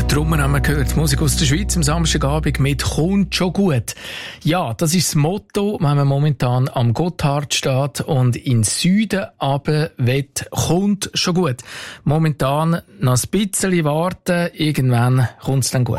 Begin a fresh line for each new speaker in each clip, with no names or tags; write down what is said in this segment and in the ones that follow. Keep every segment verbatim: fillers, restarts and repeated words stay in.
Der Trummer haben wir gehört. Musik aus der Schweiz am Samstagabend mit «Kommt schon gut». Ja, das ist das Motto, wenn man momentan am Gotthard steht und in den Süden runter will, «Kommt schon gut». Momentan noch ein bisschen warten, irgendwann kommt es dann gut.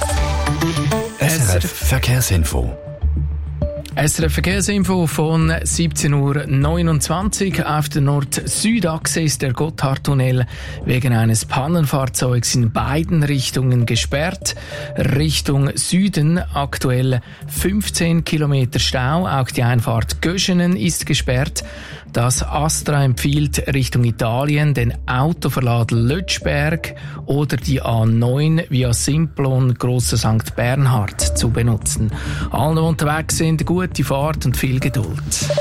S R F Verkehrsinfo.
S R F Verkehrsinfo von siebzehn Uhr neunundzwanzig. Auf der Nord-Süd-Achse ist der Gotthardtunnel wegen eines Pannenfahrzeugs in beiden Richtungen gesperrt. Richtung Süden aktuell fünfzehn Kilometer Stau. Auch die Einfahrt Göschenen ist gesperrt. Das Astra empfiehlt Richtung Italien den Autoverladen Lötschberg oder die A neun via Simplon Grosser Sankt Bernhard zu benutzen. Alle, die unterwegs sind, gute Fahrt und viel Geduld.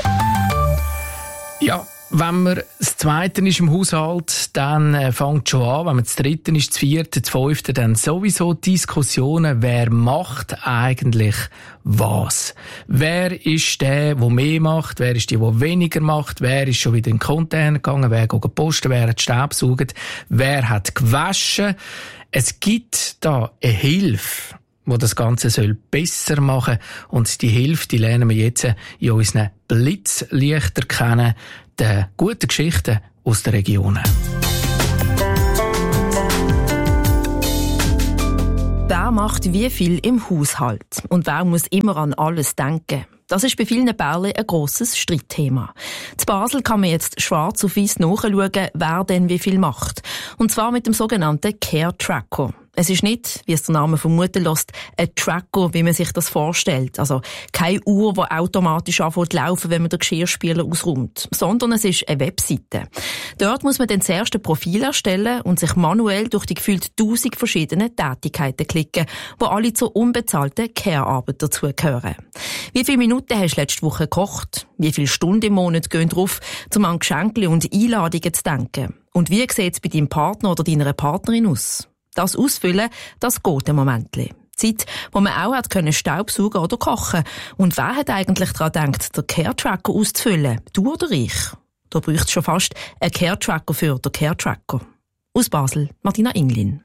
Ja, wenn man das Zweite ist im Haushalt, dann äh, fängt schon an. Wenn man das Dritte ist, das Vierte, das Fünfte, dann sowieso Diskussionen, wer macht eigentlich was. Wer ist der, der mehr macht? Wer ist der, der weniger macht? Wer ist schon wieder in den Container gegangen? Wer geht posten? Wer hat Staubsaugt? Wer hat gewaschen? Es gibt da eine Hilfe, wo das Ganze soll besser machen. Und die Hilfe, die lernen wir jetzt in unseren Blitzlichter kennen, den guten Geschichten aus den Regionen.
Wer macht wie viel im Haushalt? Und wer muss immer an alles denken? Das ist bei vielen Bärlen ein grosses Streitthema. In Basel kann man jetzt schwarz auf weiss nachschauen, wer denn wie viel macht. Und zwar mit dem sogenannten Care Tracker. Es ist nicht, wie es der Name vermuten lässt, ein Tracker, wie man sich das vorstellt. Also keine Uhr, die automatisch anfängt zu laufen, wenn man den Geschirrspüler ausräumt. Sondern es ist eine Webseite. Dort muss man dann zuerst ein Profil erstellen und sich manuell durch die gefühlt tausend verschiedenen Tätigkeiten klicken, die alle zur unbezahlten Care-Arbeit dazugehören. Wie viele Minuten hast du letzte Woche gekocht? Wie viele Stunden im Monat gehen drauf, um an Geschenke und Einladungen zu denken? Und wie sieht es bei deinem Partner oder deiner Partnerin aus? Das Ausfüllen, das geht ein Momentchen. Zeit, wo man auch hat können Staubsaugen oder kochen. Und wer hat eigentlich daran gedacht, den Care-Tracker auszufüllen? Du oder ich? Da braucht es schon fast einen Care-Tracker für den Care-Tracker. Aus Basel, Martina Inglin.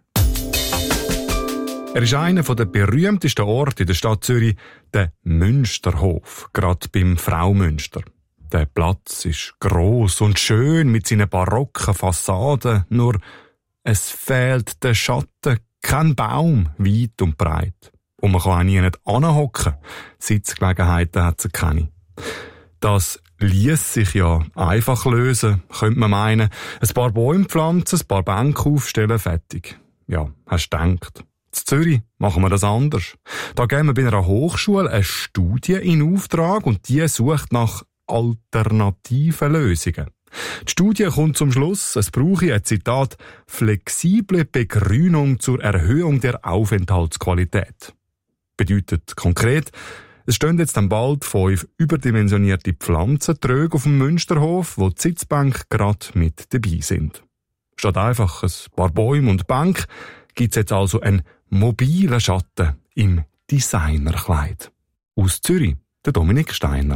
Er ist einer der berühmtesten Orte in der Stadt Zürich, der Münsterhof, gerade beim Fraumünster. Der Platz ist gross und schön mit seinen barocken Fassaden, nur es fehlt der Schatten, kein Baum, weit und breit. Und man kann auch nie nicht anhocken. Sitzgelegenheiten hat es keine. Das liess sich ja einfach lösen, könnte man meinen. Ein paar Bäume pflanzen, ein paar Bänke aufstellen, fertig. Ja, hast du gedacht. In Zürich machen wir das anders. Da geben wir bei einer Hochschule eine Studie in Auftrag und die sucht nach alternativen Lösungen. Die Studie kommt zum Schluss, es brauche ein Zitat, flexible Begrünung zur Erhöhung der Aufenthaltsqualität. Bedeutet konkret, es stehen jetzt dann bald fünf überdimensionierte Pflanzentröge auf dem Münsterhof, wo die Sitzbänke gerade mit dabei sind. Statt einfach ein paar Bäume und Bänke gibt es jetzt also einen mobilen Schatten im Designerkleid. Aus Zürich, der Dominik Steiner.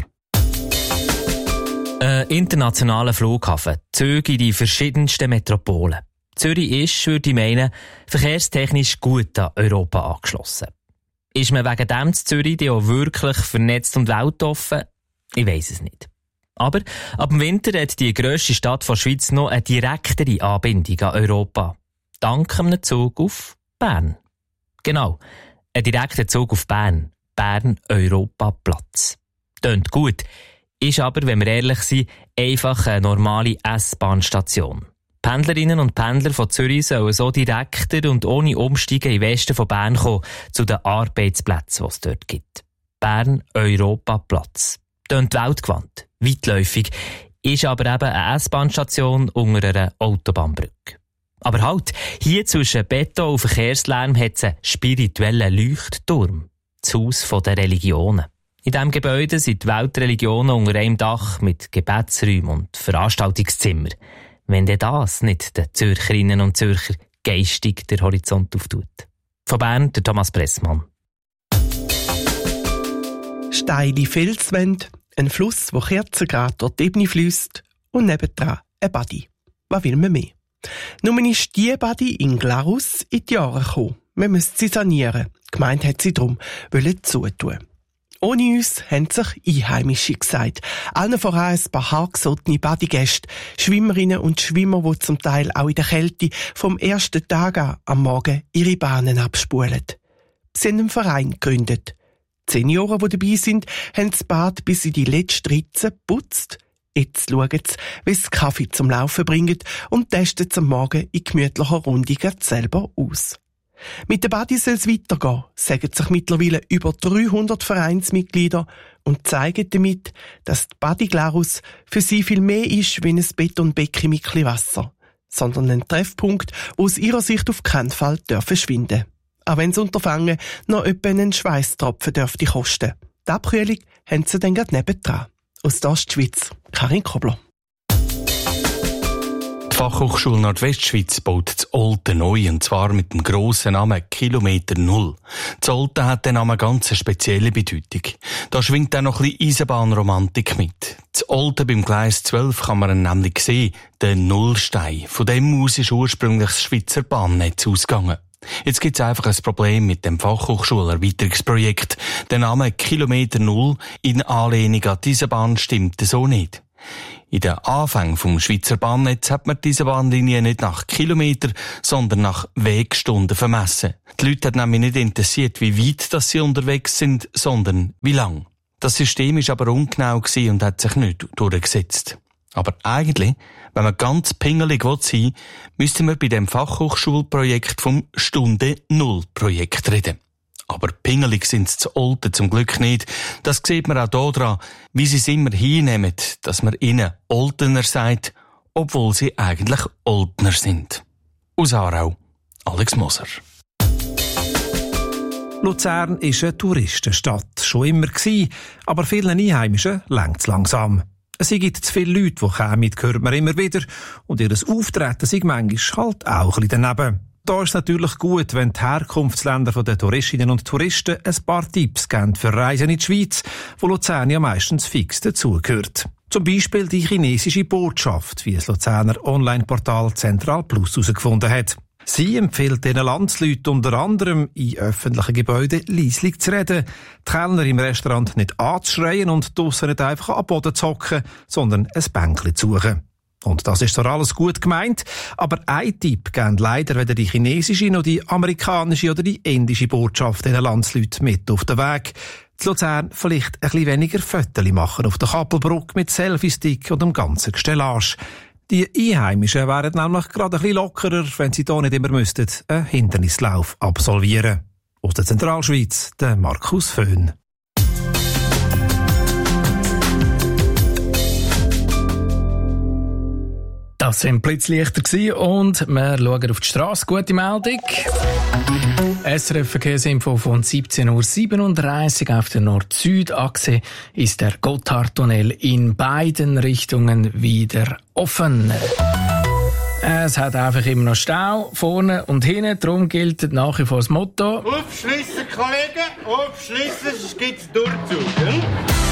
Ein internationaler Flughafen, Züge in die verschiedensten Metropolen. Zürich ist, würde ich meinen, verkehrstechnisch gut an Europa angeschlossen. Ist man wegen dem in Zürich auch wirklich vernetzt und weltoffen? Ich weiss es nicht. Aber ab dem Winter hat die grösste Stadt der Schweiz noch eine direktere Anbindung an Europa. Dank einem Zug auf Bern. Genau, ein direkter Zug auf Bern. Bern-Europa-Platz. Tönt gut. Ist aber, wenn wir ehrlich sind, einfach eine normale S-Bahn-Station. Pendlerinnen und Pendler von Zürich sollen so direkter und ohne Umsteigen im Westen von Bern kommen zu den Arbeitsplätzen, die es dort gibt. Bern-Europa-Platz. Tönt weltgewandt, weitläufig, ist aber eben eine S-Bahn-Station unter einer Autobahnbrücke. Aber halt, hier zwischen Beton und Verkehrslärm hat es einen spirituellen Leuchtturm. Das Haus der Religionen. In diesem Gebäude sind die Weltreligionen unter einem Dach mit Gebetsräumen und Veranstaltungszimmern. Wenn denn das nicht den Zürcherinnen und Zürcher geistig den Horizont auftut. Von Bern, der Thomas Pressmann.
Steile Felswände, ein Fluss, der kerzengerade durch die Ebene fliesst und nebendran ein Badi. Was will man mehr? Nun ist die Badi in Glarus in die Jahre gekommen. man müsse sie sanieren. Gemeint hat sie darum, wollen zutun. Ohne uns haben sich Einheimische gesagt. Allen voran ein paar hartgesottene Badegäste, Schwimmerinnen und Schwimmer, die zum Teil auch in der Kälte vom ersten Tag an am Morgen ihre Bahnen abspulen. Sie haben einen Verein gegründet. Die Senioren, die dabei sind, haben das Bad bis in die letzte Ritze geputzt. Jetzt schauen sie, wie sie Kaffee zum Laufen bringen und testen es am Morgen in gemütlicher Runde selber aus. Mit den Badi soll es weitergehen, sagen sich mittlerweile über dreihundert Vereinsmitglieder und zeigen damit, dass die Badi Glarus für sie viel mehr ist wie ein Betonbecken mit etwas Wasser, sondern ein Treffpunkt, wo aus ihrer Sicht auf keinen Fall verschwinden dürfen. Auch wenn das Unterfangen noch etwa einen Schweisstropfen dürfte kosten. Die Abkühlung haben sie dann gerade nebendran. Aus der Ostschweiz, Karin Kobler.
Die Fachhochschule Nordwestschweiz baut das Olten neu, und zwar mit dem grossen Namen Kilometer Null. Das Olten hat den Namen ganz eine spezielle Bedeutung. Da schwingt auch noch ein bisschen Eisenbahnromantik mit. Das Olten beim Gleis zwölf kann man nämlich sehen, den Nullstein. Von dem aus ist ursprünglich das Schweizer Bahnnetz ausgegangen. Jetzt gibt es einfach ein Problem mit dem Fachhochschulerweiterungsprojekt. Der Name Kilometer Null in Anlehnung an diese Bahn stimmt so nicht. In den Anfängen vom Schweizer Bahnnetz hat man diese Bahnlinie nicht nach Kilometer, sondern nach Wegstunden vermessen. Die Leute hat nämlich nicht interessiert, wie weit das sie unterwegs sind, sondern wie lang. Das System ist aber ungenau gewesen und hat sich nicht durchgesetzt. Aber eigentlich, wenn man ganz pingelig sein will, müsste man bei dem Fachhochschulprojekt vom Stunde-Null-Projekt reden. Aber pingelig sind sie zu Olten zum Glück nicht. Das sieht man auch daran, wie sie es immer hinnehmen, dass man ihnen Oltener sagt, obwohl sie eigentlich Oltner sind. Aus Aarau, Alex Moser.
Luzern ist eine Touristenstadt, schon immer gewesen, aber vielen Einheimischen längt's langsam. Es gibt zu viele Leute, die kommen, hört man immer wieder, und ihr Auftreten sei manchmal halt auch ein bisschen daneben. Da ist es natürlich gut, wenn die Herkunftsländer der Touristinnen und Touristen ein paar Tipps geben für Reisen in die Schweiz, wo Luzern ja meistens fix dazugehört. Zum Beispiel die chinesische Botschaft, wie das Luzerner Online-Portal Central Plus herausgefunden hat. Sie empfiehlt den Landsleuten unter anderem, in öffentlichen Gebäuden leislich zu reden, die Kellner im Restaurant nicht anzuschreien und draussen nicht einfach am Boden zu hocken, sondern ein Bänkchen zu suchen. Und das ist zwar alles gut gemeint, aber ein Tipp geben leider weder die chinesische noch die amerikanische oder die indische Botschaft den Landsleuten mit auf den Weg. In Luzern vielleicht ein bisschen weniger Fotos machen auf der Kappelbrücke mit Selfie-Stick und dem ganzen Gestellage. Die Einheimischen wären nämlich gerade ein bisschen lockerer, wenn sie hier nicht immer müssten einen Hindernislauf absolvieren. Aus der Zentralschweiz, der Markus Föhn.
Das waren Blitzlichter und wir schauen auf die Straße. Gute Meldung. S R F Verkehrsinfo von siebzehn Uhr siebenunddreißig. Auf der Nord-Süd-Achse ist der Gotthardtunnel in beiden Richtungen wieder offen. Es hat einfach immer noch Stau, vorne und hinten. Darum gilt nach wie vor das Motto:
Aufschliessen, Kollegen, aufschliessen, sonst gibt's Durchzug. Hm?